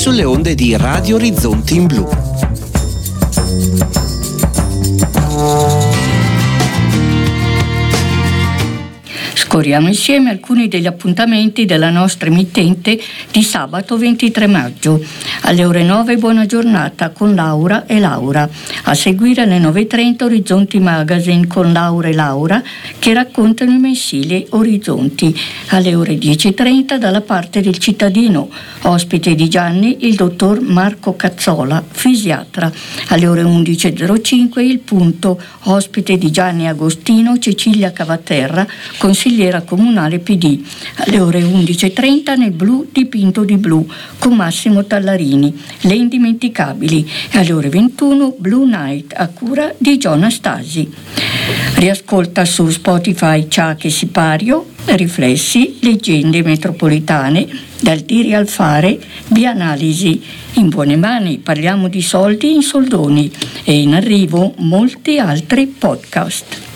sulle onde di Radio Orizzonti in Blu. Scorriamo insieme alcuni degli appuntamenti della nostra emittente di sabato 23 maggio. Alle ore 9 buona giornata con Laura e Laura. A seguire alle 9.30 Orizzonti Magazine con Laura e Laura che raccontano i mensili Orizzonti. Alle ore 10.30 dalla parte del cittadino. Ospite di Gianni il dottor Marco Cazzola, fisiatra. Alle ore 11.05 Il Punto. Ospite di Gianni Agostino Cecilia Cavaterra, consigliera comunale PD. Alle ore 11.30 Nel blu dipinto di blu con Massimo Tallarini, Le indimenticabili. E alle ore 21 Blue Night a cura di Giona Stasi. Riascolta su Spotify Ciache Sipario, Riflessi, Leggende metropolitane, Dal dire al fare, Bianalisi. In buone mani parliamo di soldi in soldoni e in arrivo molti altri podcast.